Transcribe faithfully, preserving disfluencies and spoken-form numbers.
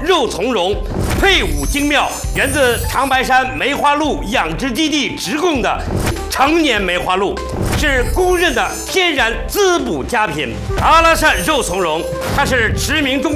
肉苁蓉，配伍精妙，源自长白山梅花鹿养殖基地直供的成年梅花鹿，是公认的天然滋补佳品。阿拉善肉苁蓉，它是驰名中。